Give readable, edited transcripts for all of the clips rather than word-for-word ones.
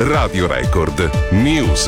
Radio Record News.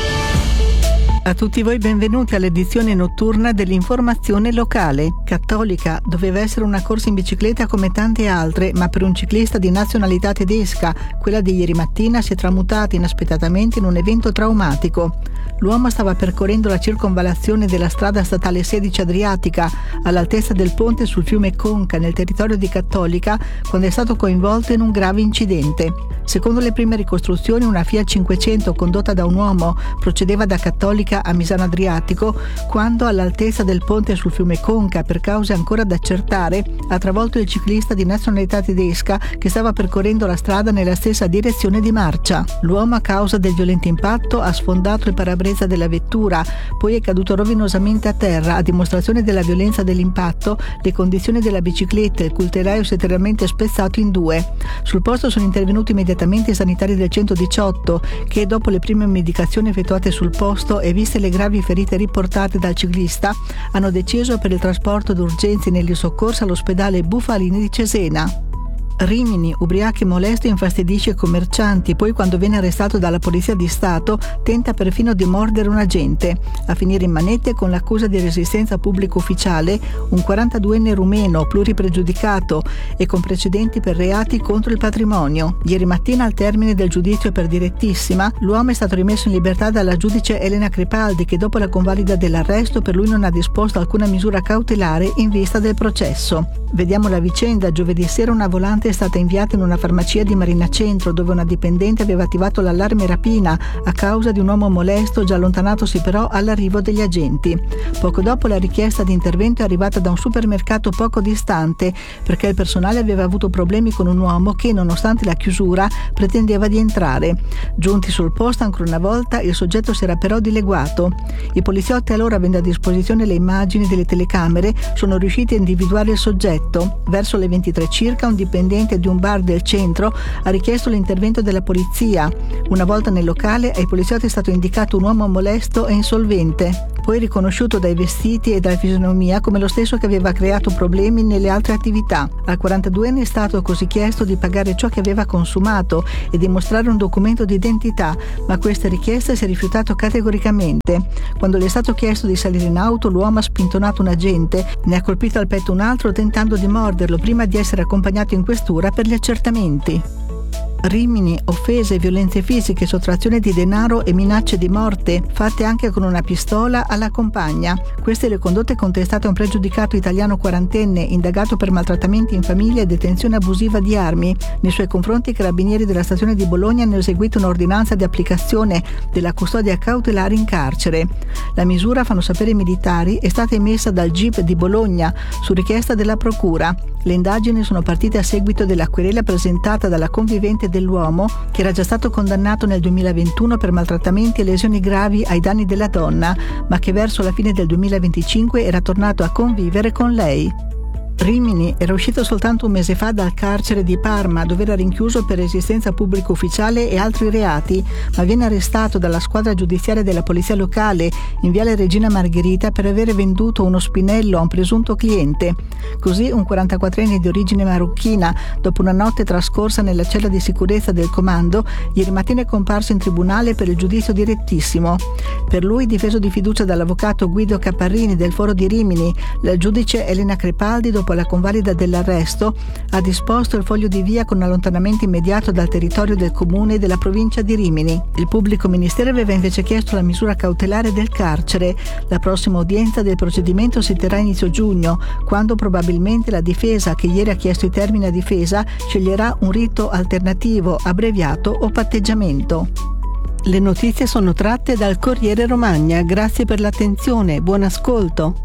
A tutti voi benvenuti all'edizione notturna dell'informazione locale. Cattolica doveva essere una corsa in bicicletta come tante altre, ma per un ciclista di nazionalità tedesca, quella di ieri mattina si è tramutata inaspettatamente in un evento traumatico. L'uomo stava percorrendo la circonvallazione della strada statale 16 Adriatica, all'altezza del ponte sul fiume Conca, nel territorio di Cattolica, quando è stato coinvolto in un grave incidente. Secondo le prime ricostruzioni, una Fiat 500 condotta da un uomo procedeva da Cattolica a Misano Adriatico quando, all'altezza del ponte sul fiume Conca, per cause ancora da accertare, ha travolto il ciclista di nazionalità tedesca che stava percorrendo la strada nella stessa direzione di marcia. L'uomo, a causa del violento impatto, ha sfondato il parabrezza della vettura, poi è caduto rovinosamente a terra. A dimostrazione della violenza dell'impatto, le condizioni della bicicletta, il cui telaio si è interamente spezzato in due. Sul posto sono intervenuti immediatamente i sanitari del 118 che, dopo le prime medicazioni effettuate sul posto e viste le gravi ferite riportate dal ciclista, hanno deciso per il trasporto d'urgenza negli soccorsi all'ospedale Bufalini di Cesena. Rimini, ubriaco e molesto, infastidisce i commercianti, poi quando viene arrestato dalla Polizia di Stato tenta perfino di mordere un agente. A finire in manette con l'accusa di resistenza pubblico ufficiale un 42enne rumeno pluripregiudicato e con precedenti per reati contro il patrimonio. Ieri mattina, al termine del giudizio per direttissima, l'uomo è stato rimesso in libertà dalla giudice Elena Crepaldi, che dopo la convalida dell'arresto per lui non ha disposto alcuna misura cautelare in vista del processo. Vediamo la vicenda. Giovedì sera una volante è stata inviata in una farmacia di Marina Centro, dove una dipendente aveva attivato l'allarme rapina a causa di un uomo molesto, già allontanatosi però all'arrivo degli agenti. Poco dopo la richiesta di intervento è arrivata da un supermercato poco distante, perché il personale aveva avuto problemi con un uomo che, nonostante la chiusura, pretendeva di entrare. Giunti sul posto ancora una volta, il soggetto si era però dileguato. I poliziotti, allora avendo a disposizione le immagini delle telecamere, sono riusciti a individuare il soggetto. Verso le 23 circa, un dipendente di un bar del centro ha richiesto l'intervento della polizia. Una volta nel locale, ai poliziotti è stato indicato un uomo molesto e insolvente, poi riconosciuto dai vestiti e dalla fisionomia come lo stesso che aveva creato problemi nelle altre attività. Al 42enne è stato così chiesto di pagare ciò che aveva consumato e di mostrare un documento di identità, ma questa richiesta si è rifiutato categoricamente. Quando le è stato chiesto di salire in auto, l'uomo ha spintonato un agente, ne ha colpito al petto un altro tentando di morderlo prima di essere accompagnato in questura per gli accertamenti. Rimini, offese, violenze fisiche, sottrazione di denaro e minacce di morte, fatte anche con una pistola alla compagna. Queste le condotte contestate a un pregiudicato italiano quarantenne, indagato per maltrattamenti in famiglia e detenzione abusiva di armi. Nei suoi confronti i carabinieri della stazione di Bologna hanno eseguito un'ordinanza di applicazione della custodia cautelare in carcere. La misura, fanno sapere i militari, è stata emessa dal GIP di Bologna su richiesta della procura. Le indagini sono partite a seguito della querela presentata dalla convivente dell'uomo, che era già stato condannato nel 2021 per maltrattamenti e lesioni gravi ai danni della donna, ma che verso la fine del 2025 era tornato a convivere con lei. Rimini era uscito soltanto un mese fa dal carcere di Parma, dove era rinchiuso per resistenza pubblico ufficiale e altri reati, ma viene arrestato dalla squadra giudiziaria della polizia locale in Viale Regina Margherita per aver venduto uno spinello a un presunto cliente. Così un 44enne di origine marocchina, dopo una notte trascorsa nella cella di sicurezza del comando, ieri mattina è comparso in tribunale per il giudizio direttissimo. Per lui, difeso di fiducia dall'avvocato Guido Caparrini del Foro di Rimini, la giudice Elena Crepaldi, dopo la convalida dell'arresto, ha disposto il foglio di via con allontanamento immediato dal territorio del comune e della provincia di Rimini. Il pubblico ministero aveva invece chiesto la misura cautelare del carcere. La prossima udienza del procedimento si terrà a inizio giugno, quando probabilmente la difesa, che ieri ha chiesto i termini a difesa, sceglierà un rito alternativo, abbreviato o patteggiamento. Le notizie sono tratte dal Corriere Romagna. Grazie per l'attenzione, buon ascolto.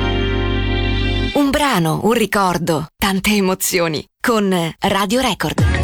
Un brano, un ricordo, tante emozioni con Radio Record.